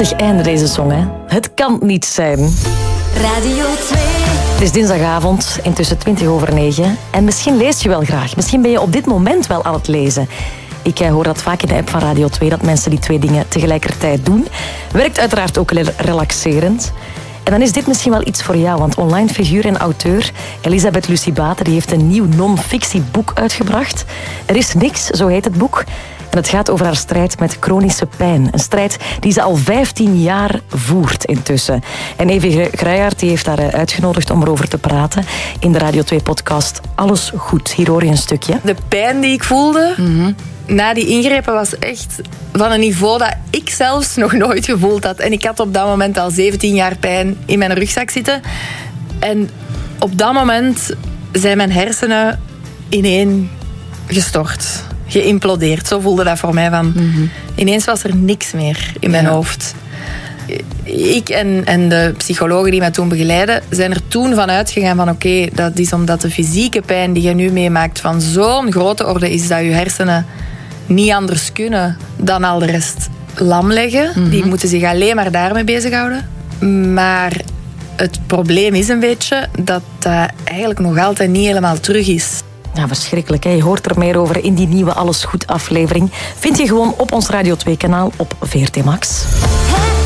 prachtig einde deze song, hè? Het kan niet zijn. Radio 2. Het is dinsdagavond, intussen 9:20. En misschien lees je wel graag. Misschien ben je op dit moment wel aan het lezen. Ik hoor dat vaak in de app van Radio 2, dat mensen die twee dingen tegelijkertijd doen. Werkt uiteraard ook relaxerend. En dan is dit misschien wel iets voor jou, want online figuur en auteur Elisabeth Lucie Baten die heeft een nieuw non-fictieboek uitgebracht. Er is niks, zo heet het boek. En het gaat over haar strijd met chronische pijn. Een strijd die ze al 15 jaar voert intussen. En Evie Gruijaert die heeft haar uitgenodigd om erover te praten in de Radio 2-podcast Alles Goed. Hier hoor je een stukje. De pijn die ik voelde na die ingrepen was echt van een niveau dat ik zelfs nog nooit gevoeld had. En ik had op dat moment al 17 jaar pijn in mijn rugzak zitten. En op dat moment zijn mijn hersenen ineen gestort. Geïmplodeerd. Zo voelde dat voor mij van... Ineens was er niks meer in mijn hoofd. Ik en de psychologen die mij toen begeleiden zijn er toen van uitgegaan van oké, dat is omdat de fysieke pijn die je nu meemaakt van zo'n grote orde is dat je hersenen niet anders kunnen dan al de rest lam leggen. Die moeten zich alleen maar daarmee bezighouden. Maar het probleem is een beetje dat dat eigenlijk nog altijd niet helemaal terug is. Ja, verschrikkelijk. Hè? Je hoort er meer over in die nieuwe Alles Goed aflevering. Vind je gewoon op ons Radio 2-kanaal op VRT Max.